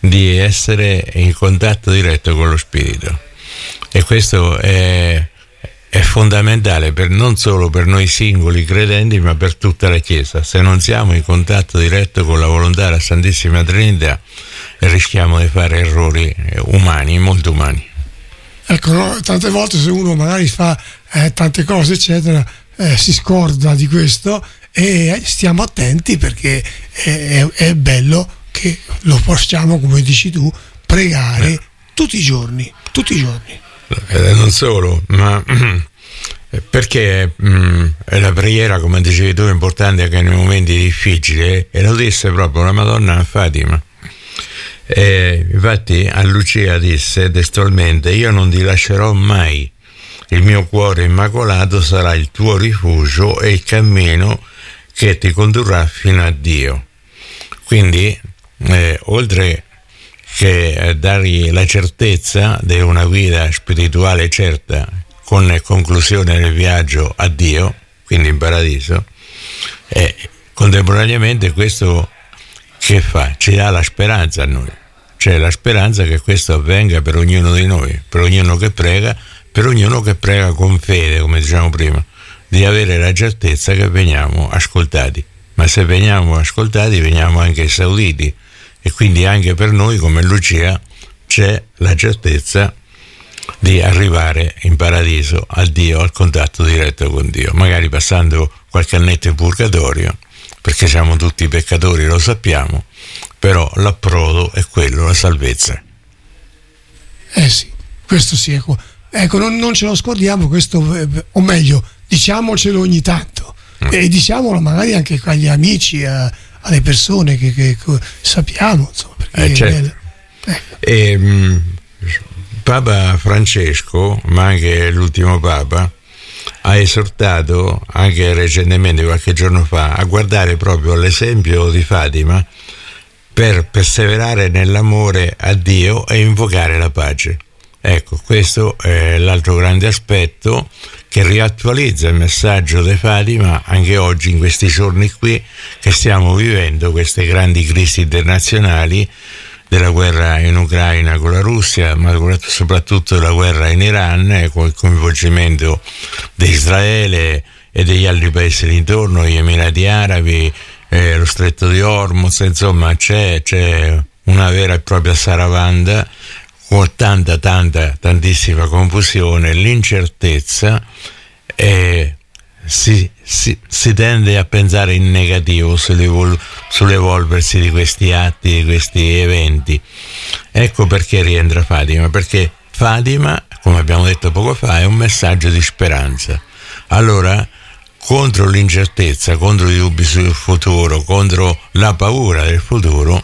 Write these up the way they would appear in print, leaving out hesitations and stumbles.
di essere in contatto diretto con lo Spirito, e questo è fondamentale non solo per noi singoli credenti, ma per tutta la Chiesa. Se non siamo in contatto diretto con la volontà della Santissima Trinità, rischiamo di fare errori umani, molto umani. Ecco, no? Tante volte se uno magari fa tante cose eccetera, si scorda di questo, e stiamo attenti, perché è bello che lo possiamo, come dici tu, pregare tutti i giorni. Non solo, ma perché la preghiera, come dicevi tu, è importante anche nei momenti difficili, e lo disse proprio la Madonna a Fatima. Infatti a Lucia disse testualmente: io non ti lascerò mai, il mio cuore immacolato sarà il tuo rifugio e il cammino che ti condurrà fino a Dio. Quindi oltre che dargli la certezza di una guida spirituale certa, con conclusione del viaggio a Dio, quindi in paradiso, contemporaneamente questo che fa? Ci dà la speranza a noi, cioè la speranza che questo avvenga per ognuno di noi, per ognuno che prega con fede, come diciamo prima, di avere la certezza che veniamo ascoltati. Ma se veniamo ascoltati, veniamo anche esauditi, e quindi anche per noi, come Lucia, c'è la certezza di arrivare in paradiso, a Dio, al contatto diretto con Dio, magari passando qualche annetto in purgatorio, perché siamo tutti peccatori, lo sappiamo, però l'approdo è quello, la salvezza. Sì, questo sì, ecco, non ce lo scordiamo questo, o meglio, diciamocelo ogni tanto, e diciamolo magari anche agli amici, alle persone che sappiamo, insomma, perché certo. Papa Francesco, ma anche l'ultimo Papa, ha esortato anche recentemente, qualche giorno fa, a guardare proprio l'esempio di Fatima per perseverare nell'amore a Dio e invocare la pace. Ecco, questo è l'altro grande aspetto che riattualizza il messaggio di Fatima anche oggi, in questi giorni qui che stiamo vivendo, queste grandi crisi internazionali, della guerra in Ucraina con la Russia, ma soprattutto della guerra in Iran, con il coinvolgimento di Israele e degli altri paesi d'intorno, gli Emirati Arabi, lo Stretto di Hormuz, insomma c'è una vera e propria saravanda, con tantissima confusione, l'incertezza, e si tende a pensare in negativo sull'evolversi di questi atti, di questi eventi. Ecco perché rientra Fatima, perché Fatima, come abbiamo detto poco fa, è un messaggio di speranza. Allora, contro l'incertezza, contro i dubbi sul futuro, contro la paura del futuro,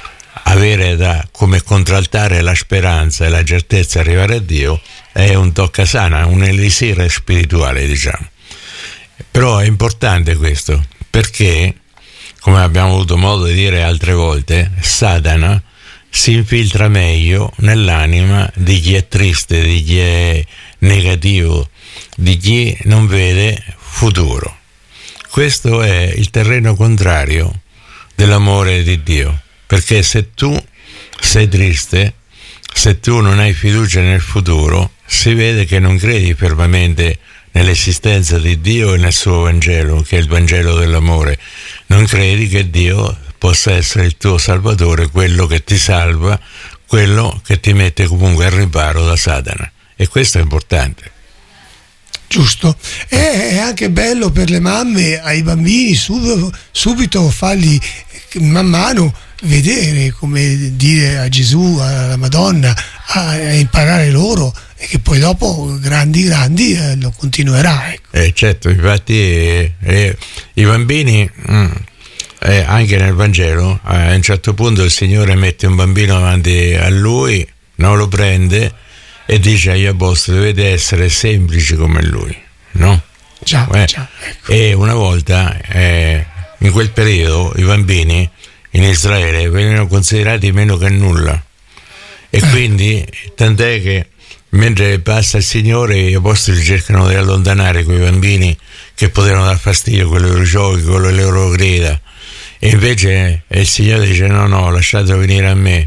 avere come contraltare la speranza e la certezza di arrivare a Dio è un toccasana, un elisir spirituale, diciamo. Però è importante questo, perché, come abbiamo avuto modo di dire altre volte, Satana si infiltra meglio nell'anima di chi è triste, di chi è negativo, di chi non vede futuro. Questo è il terreno contrario dell'amore di Dio, perché se tu sei triste, se tu non hai fiducia nel futuro, si vede che non credi fermamente nell'esistenza di Dio e nel suo Vangelo, che è il Vangelo dell'amore. Non credi che Dio possa essere il tuo Salvatore, quello che ti salva, quello che ti mette comunque al riparo da Satana. E questo è importante. Giusto. È anche bello per le mamme, ai bambini, subito farli man mano vedere, come dire a Gesù, alla Madonna, a imparare loro, e che poi dopo grandi lo continuerà, ecco. Certo, infatti i bambini, anche nel Vangelo, a un certo punto il Signore mette un bambino davanti a lui, non lo prende e dice agli apostoli: dovete essere semplici come lui, no? Già, ecco. E una volta, in quel periodo, i bambini in Israele venivano considerati meno che nulla, e quindi tant'è che mentre passa il Signore, gli apostoli cercano di allontanare quei bambini che potevano dar fastidio con i loro giochi, con le loro grida, e invece il Signore dice: no, lasciatelo venire a me,